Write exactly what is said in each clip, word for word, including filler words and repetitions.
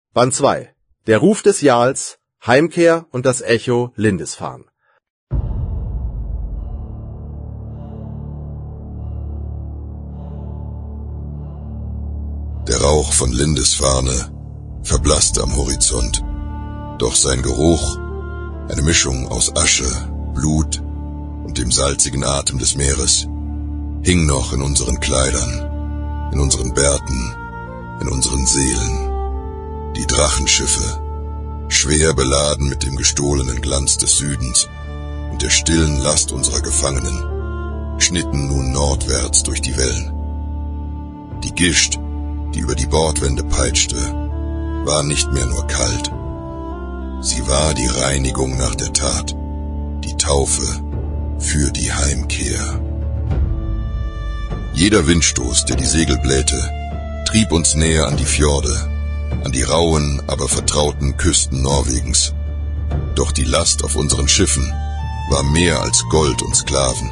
Band zwei. Der Ruf des Jarls, Heimkehr und das Echo Lindisfarne. Der Rauch von Lindisfarne verblasste am Horizont, doch sein Geruch, eine Mischung aus Asche, Blut und dem salzigen Atem des Meeres, hing noch in unseren Kleidern, in unseren Bärten, in unseren Seelen. Die Drachenschiffe, schwer beladen mit dem gestohlenen Glanz des Südens und der stillen Last unserer Gefangenen, schnitten nun nordwärts durch die Wellen. Die Gischt, die über die Bordwände peitschte, war nicht mehr nur kalt. Sie war die Reinigung nach der Tat, die Taufe für die Heimkehr. Jeder Windstoß, der die Segel blähte, trieb uns näher an die Fjorde, an die rauen, aber vertrauten Küsten Norwegens. Doch die Last auf unseren Schiffen war mehr als Gold und Sklaven.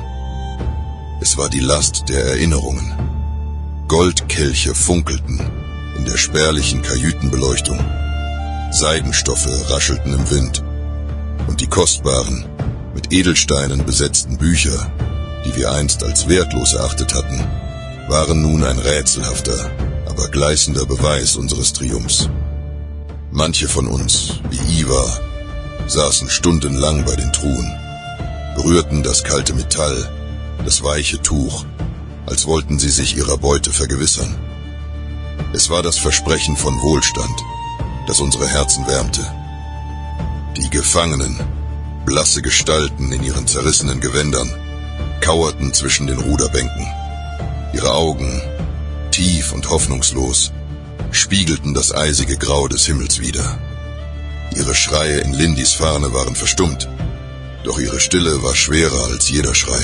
Es war die Last der Erinnerungen. Goldkelche funkelten in der spärlichen Kajütenbeleuchtung. Seidenstoffe raschelten im Wind. Und die kostbaren, mit Edelsteinen besetzten Bücher, die wir einst als wertlos erachtet hatten, waren nun ein rätselhafter, aber gleißender Beweis unseres Triumphs. Manche von uns, wie Ivar, saßen stundenlang bei den Truhen, berührten das kalte Metall, das weiche Tuch, als wollten sie sich ihrer Beute vergewissern. Es war das Versprechen von Wohlstand, das unsere Herzen wärmte. Die Gefangenen, blasse Gestalten in ihren zerrissenen Gewändern, kauerten zwischen den Ruderbänken. Ihre Augen, tief und hoffnungslos, spiegelten das eisige Grau des Himmels wider. Ihre Schreie in Lindisfarne waren verstummt, doch ihre Stille war schwerer als jeder Schrei.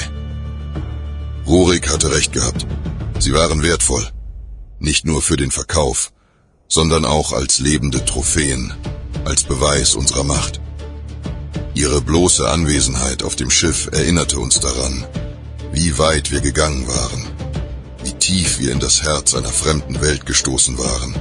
Rorik hatte recht gehabt. Sie waren wertvoll, nicht nur für den Verkauf, sondern auch als lebende Trophäen, als Beweis unserer Macht. Ihre bloße Anwesenheit auf dem Schiff erinnerte uns daran, wie weit wir gegangen waren, wie tief wir in das Herz einer fremden Welt gestoßen waren.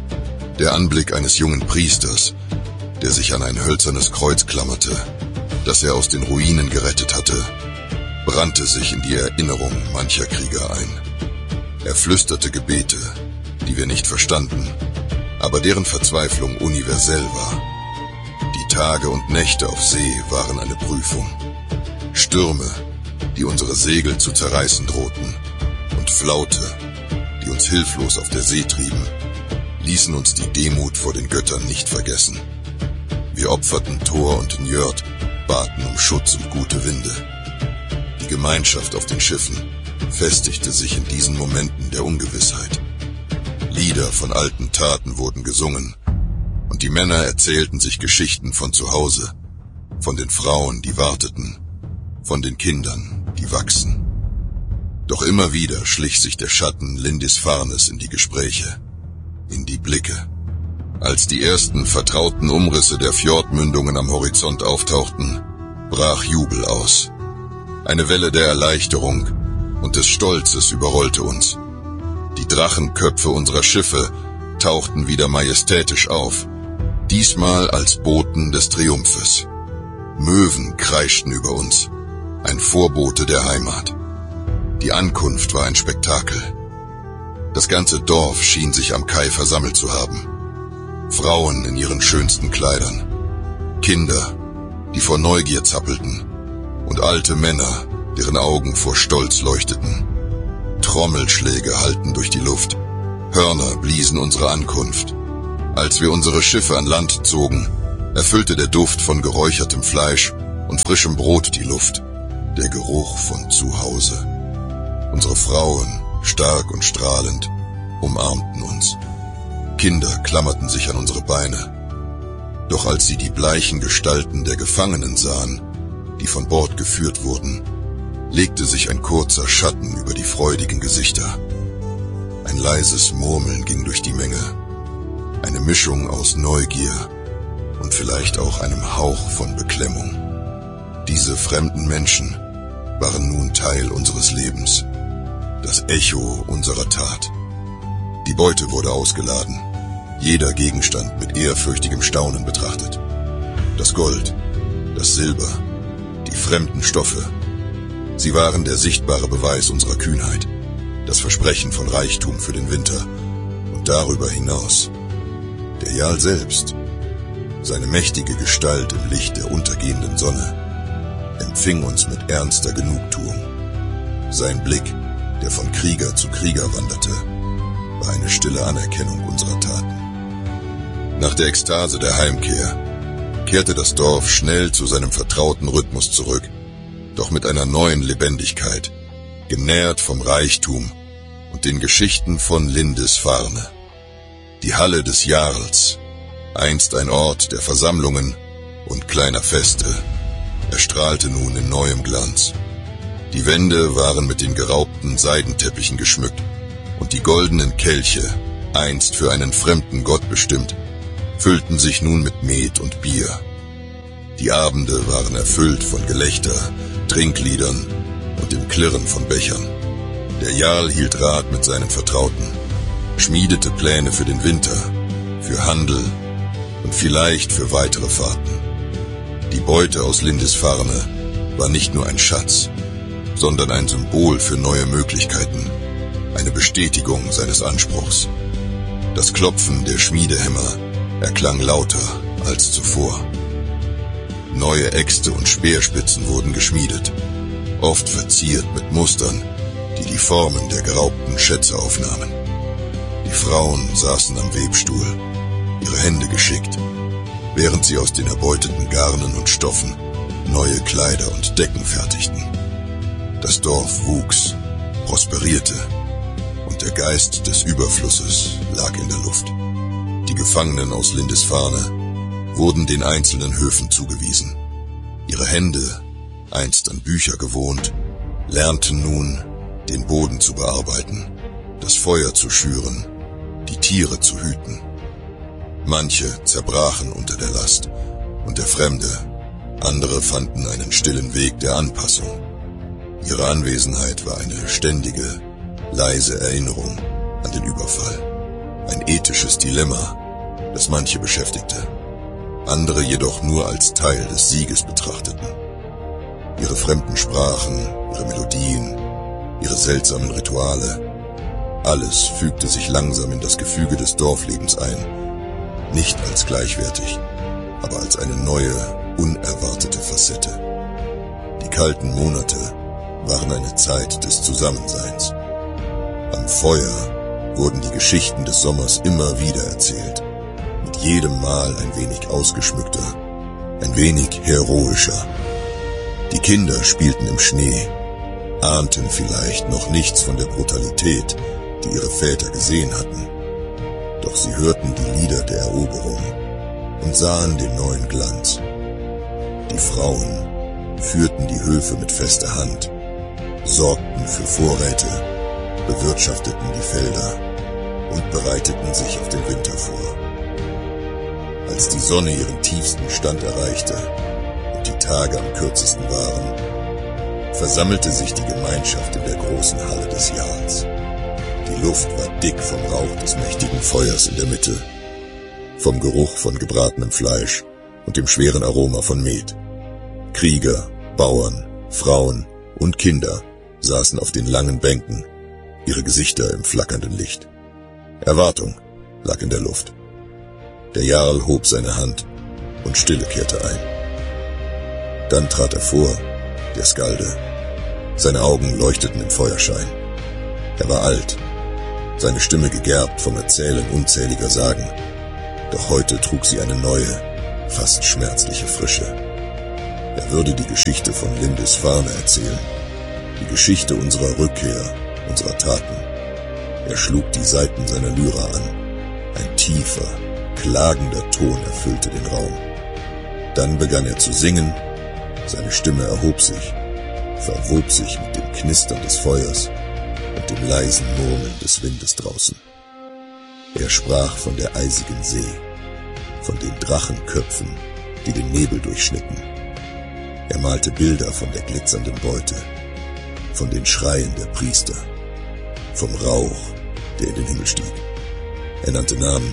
Der Anblick eines jungen Priesters, der sich an ein hölzernes Kreuz klammerte, das er aus den Ruinen gerettet hatte, brannte sich in die Erinnerung mancher Krieger ein. Er flüsterte Gebete, die wir nicht verstanden, aber deren Verzweiflung universell war. Die Tage und Nächte auf See waren eine Prüfung. Stürme, die unsere Segel zu zerreißen drohten, und Flaute, die uns hilflos auf der See trieben, ließen uns die Demut vor den Göttern nicht vergessen. Wir opferten Thor und Njörd, baten um Schutz und gute Winde. Die Gemeinschaft auf den Schiffen festigte sich in diesen Momenten der Ungewissheit. Lieder von alten Taten wurden gesungen, und die Männer erzählten sich Geschichten von zu Hause, von den Frauen, die warteten, von den Kindern, die wachsen. Doch immer wieder schlich sich der Schatten Lindisfarnes in die Gespräche, in die Blicke. Als die ersten vertrauten Umrisse der Fjordmündungen am Horizont auftauchten, brach Jubel aus. Eine Welle der Erleichterung und des Stolzes überrollte uns. Die Drachenköpfe unserer Schiffe tauchten wieder majestätisch auf, diesmal als Boten des Triumphes. Möwen kreischten über uns, ein Vorbote der Heimat. Die Ankunft war ein Spektakel. Das ganze Dorf schien sich am Kai versammelt zu haben. Frauen in ihren schönsten Kleidern, Kinder, die vor Neugier zappelten, und alte Männer, deren Augen vor Stolz leuchteten. Trommelschläge hallten durch die Luft, Hörner bliesen unsere Ankunft. Als wir unsere Schiffe an Land zogen, erfüllte der Duft von geräuchertem Fleisch und frischem Brot die Luft, der Geruch von Zuhause. Unsere Frauen, stark und strahlend, umarmten uns. Kinder klammerten sich an unsere Beine. Doch als sie die bleichen Gestalten der Gefangenen sahen, die von Bord geführt wurden, legte sich ein kurzer Schatten über die freudigen Gesichter. Ein leises Murmeln ging durch die Menge, eine Mischung aus Neugier und vielleicht auch einem Hauch von Beklemmung. Diese fremden Menschen waren nun Teil unseres Lebens, das Echo unserer Tat. Die Beute wurde ausgeladen, jeder Gegenstand mit ehrfürchtigem Staunen betrachtet. Das Gold, das Silber, die fremden Stoffe. Sie waren der sichtbare Beweis unserer Kühnheit, das Versprechen von Reichtum für den Winter und darüber hinaus. Der Jarl selbst, seine mächtige Gestalt im Licht der untergehenden Sonne, empfing uns mit ernster Genugtuung. Sein Blick, der von Krieger zu Krieger wanderte, war eine stille Anerkennung unserer Taten. Nach der Ekstase der Heimkehr kehrte das Dorf schnell zu seinem vertrauten Rhythmus zurück, doch mit einer neuen Lebendigkeit, genährt vom Reichtum und den Geschichten von Lindisfarne. Die Halle des Jarls, einst ein Ort der Versammlungen und kleiner Feste, erstrahlte nun in neuem Glanz. Die Wände waren mit den geraubten Seidenteppichen geschmückt und die goldenen Kelche, einst für einen fremden Gott bestimmt, füllten sich nun mit Met und Bier. Die Abende waren erfüllt von Gelächter, Trinkliedern und dem Klirren von Bechern. Der Jarl hielt Rat mit seinen Vertrauten, schmiedete Pläne für den Winter, für Handel und vielleicht für weitere Fahrten. Die Beute aus Lindisfarne war nicht nur ein Schatz, sondern ein Symbol für neue Möglichkeiten, eine Bestätigung seines Anspruchs. Das Klopfen der Schmiedehämmer erklang lauter als zuvor. Neue Äxte und Speerspitzen wurden geschmiedet, oft verziert mit Mustern, die die Formen der geraubten Schätze aufnahmen. Die Frauen saßen am Webstuhl, ihre Hände geschickt, während sie aus den erbeuteten Garnen und Stoffen neue Kleider und Decken fertigten. Das Dorf wuchs, prosperierte und der Geist des Überflusses lag in der Luft. Die Gefangenen aus Lindisfarne wurden den einzelnen Höfen zugewiesen. Ihre Hände, einst an Bücher gewohnt, lernten nun, den Boden zu bearbeiten, das Feuer zu schüren, die Tiere zu hüten. Manche zerbrachen unter der Last und der Fremde, andere fanden einen stillen Weg der Anpassung. Ihre Anwesenheit war eine ständige, leise Erinnerung an den Überfall. Ein ethisches Dilemma, das manche beschäftigte, andere jedoch nur als Teil des Sieges betrachteten. Ihre fremden Sprachen, ihre Melodien, ihre seltsamen Rituale, alles fügte sich langsam in das Gefüge des Dorflebens ein, nicht als gleichwertig, aber als eine neue, unerwartete Facette. Die kalten Monate waren eine Zeit des Zusammenseins. Am Feuer wurden die Geschichten des Sommers immer wieder erzählt, mit jedem Mal ein wenig ausgeschmückter, ein wenig heroischer. Die Kinder spielten im Schnee, ahnten vielleicht noch nichts von der Brutalität, die ihre Väter gesehen hatten. Doch sie hörten die Lieder der Eroberung und sahen den neuen Glanz. Die Frauen führten die Höfe mit fester Hand, sorgten für Vorräte, bewirtschafteten die Felder und bereiteten sich auf den Winter vor. Als die Sonne ihren tiefsten Stand erreichte und die Tage am kürzesten waren, versammelte sich die Gemeinschaft in der großen Halle des Jarls. Die Luft war dick vom Rauch des mächtigen Feuers in der Mitte, vom Geruch von gebratenem Fleisch und dem schweren Aroma von Met. Krieger, Bauern, Frauen und Kinder saßen auf den langen Bänken, ihre Gesichter im flackernden Licht. Erwartung lag in der Luft. Der Jarl hob seine Hand und Stille kehrte ein. Dann trat er vor, der Skalde. Seine Augen leuchteten im Feuerschein. Er war alt, seine Stimme gegerbt vom Erzählen unzähliger Sagen. Doch heute trug sie eine neue, fast schmerzliche Frische. Er würde die Geschichte von Lindisfarne erzählen, die Geschichte unserer Rückkehr, unserer Taten. Er schlug die Saiten seiner Lyra an. Ein tiefer, klagender Ton erfüllte den Raum. Dann begann er zu singen, seine Stimme erhob sich, verwob sich mit dem Knistern des Feuers und dem leisen Murmeln des Windes draußen. Er sprach von der eisigen See, von den Drachenköpfen, die den Nebel durchschnitten. Er malte Bilder von der glitzernden Beute, von den Schreien der Priester, vom Rauch, der in den Himmel stieg. Er nannte Namen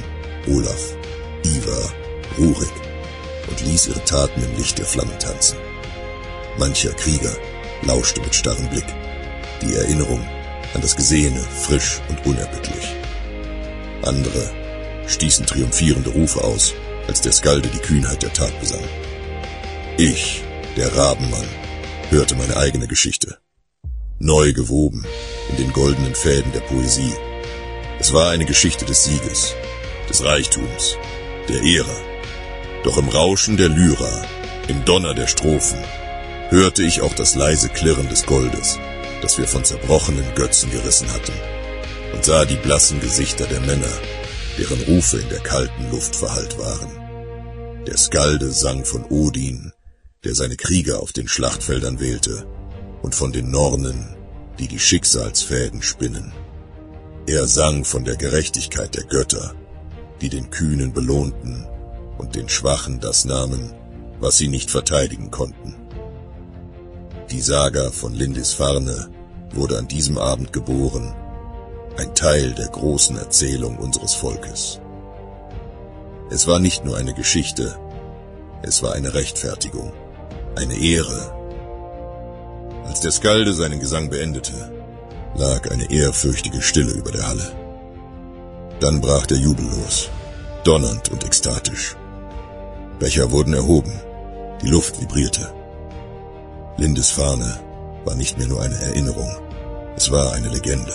Olaf, Ivar, Rurik und ließ ihre Taten im Licht der Flammen tanzen. Mancher Krieger lauschte mit starrem Blick, die Erinnerung an das Gesehene frisch und unerbittlich. Andere stießen triumphierende Rufe aus, als der Skalde die Kühnheit der Tat besang. Ich, der Rabenmann, hörte meine eigene Geschichte, neu gewoben in den goldenen Fäden der Poesie. Es war eine Geschichte des Sieges, des Reichtums, der Ehre. Doch im Rauschen der Lyra, im Donner der Strophen, hörte ich auch das leise Klirren des Goldes, das wir von zerbrochenen Götzen gerissen hatten, und sah die blassen Gesichter der Männer, deren Rufe in der kalten Luft verhallt waren. Der Skalde sang von Odin, der seine Krieger auf den Schlachtfeldern wählte, und von den Nornen, die die Schicksalsfäden spinnen. Er sang von der Gerechtigkeit der Götter, die den Kühnen belohnten und den Schwachen das nahmen, was sie nicht verteidigen konnten. Die Saga von Lindisfarne wurde an diesem Abend geboren, ein Teil der großen Erzählung unseres Volkes. Es war nicht nur eine Geschichte, es war eine Rechtfertigung, eine Ehre. Als der Skalde seinen Gesang beendete, lag eine ehrfürchtige Stille über der Halle. Dann brach der Jubel los, donnernd und ekstatisch. Becher wurden erhoben, die Luft vibrierte. Lindisfarne war nicht mehr nur eine Erinnerung, es war eine Legende.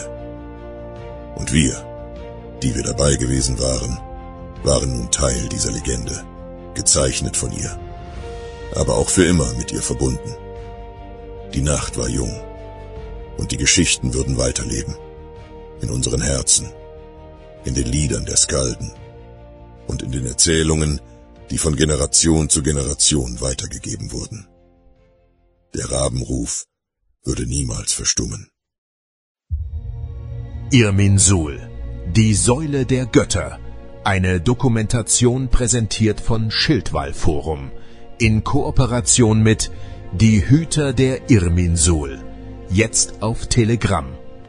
Und wir, die wir dabei gewesen waren, waren nun Teil dieser Legende, gezeichnet von ihr, aber auch für immer mit ihr verbunden. Die Nacht war jung, und die Geschichten würden weiterleben, in unseren Herzen, in den Liedern der Skalden und in den Erzählungen, die von Generation zu Generation weitergegeben wurden. Der Rabenruf würde niemals verstummen. Irminsul, die Säule der Götter. Eine Dokumentation präsentiert von Schildwall Forum in Kooperation mit Die Hüter der Irminsul. Jetzt auf Telegram.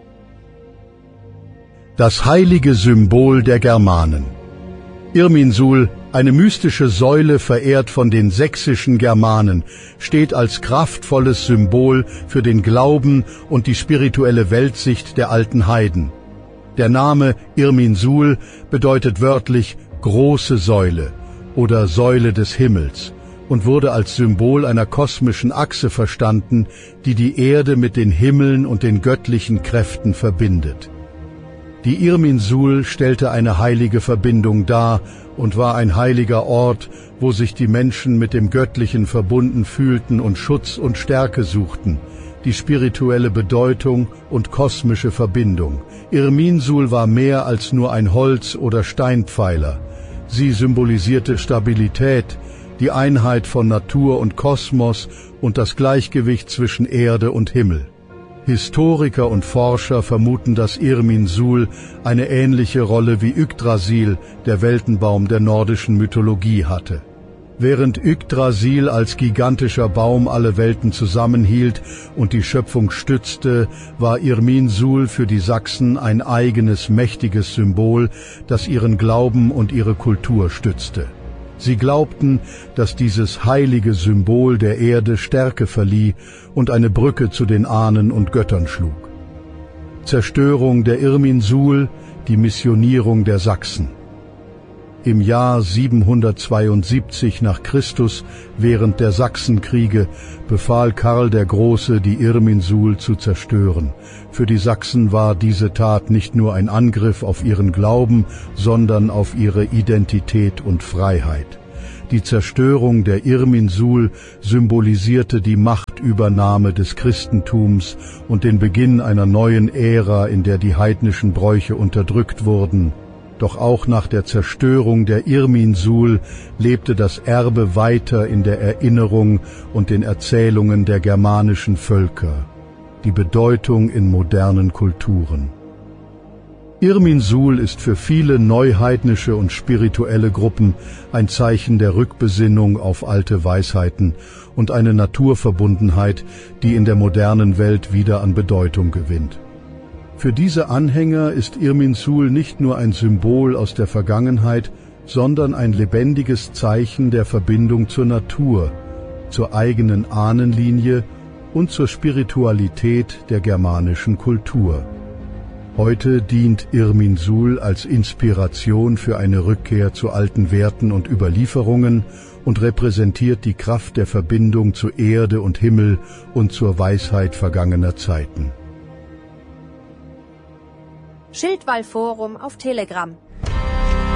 Das heilige Symbol der Germanen. Irminsul, eine mystische Säule verehrt von den sächsischen Germanen, steht als kraftvolles Symbol für den Glauben und die spirituelle Weltsicht der alten Heiden. Der Name Irminsul bedeutet wörtlich große Säule oder Säule des Himmels und wurde als Symbol einer kosmischen Achse verstanden, die die Erde mit den Himmeln und den göttlichen Kräften verbindet. Die Irminsul stellte eine heilige Verbindung dar und war ein heiliger Ort, wo sich die Menschen mit dem Göttlichen verbunden fühlten und Schutz und Stärke suchten, die spirituelle Bedeutung und kosmische Verbindung. Irminsul war mehr als nur ein Holz- oder Steinpfeiler. Sie symbolisierte Stabilität, die Einheit von Natur und Kosmos und das Gleichgewicht zwischen Erde und Himmel. Historiker und Forscher vermuten, dass Irminsul eine ähnliche Rolle wie Yggdrasil, der Weltenbaum der nordischen Mythologie, hatte. Während Yggdrasil als gigantischer Baum alle Welten zusammenhielt und die Schöpfung stützte, war Irminsul für die Sachsen ein eigenes, mächtiges Symbol, das ihren Glauben und ihre Kultur stützte. Sie glaubten, dass dieses heilige Symbol der Erde Stärke verlieh und eine Brücke zu den Ahnen und Göttern schlug. Zerstörung der Irminsul, die Missionierung der Sachsen. Im Jahr siebenhundertzweiundsiebzig nach Christus, während der Sachsenkriege, befahl Karl der Große, die Irminsul zu zerstören. Für die Sachsen war diese Tat nicht nur ein Angriff auf ihren Glauben, sondern auf ihre Identität und Freiheit. Die Zerstörung der Irminsul symbolisierte die Machtübernahme des Christentums und den Beginn einer neuen Ära, in der die heidnischen Bräuche unterdrückt wurden. Doch auch nach der Zerstörung der Irminsul lebte das Erbe weiter in der Erinnerung und den Erzählungen der germanischen Völker, die Bedeutung in modernen Kulturen. Irminsul ist für viele neuheidnische und spirituelle Gruppen ein Zeichen der Rückbesinnung auf alte Weisheiten und eine Naturverbundenheit, die in der modernen Welt wieder an Bedeutung gewinnt. Für diese Anhänger ist Irminsul nicht nur ein Symbol aus der Vergangenheit, sondern ein lebendiges Zeichen der Verbindung zur Natur, zur eigenen Ahnenlinie und zur Spiritualität der germanischen Kultur. Heute dient Irminsul als Inspiration für eine Rückkehr zu alten Werten und Überlieferungen und repräsentiert die Kraft der Verbindung zu Erde und Himmel und zur Weisheit vergangener Zeiten. Schildwall-Forum auf Telegram.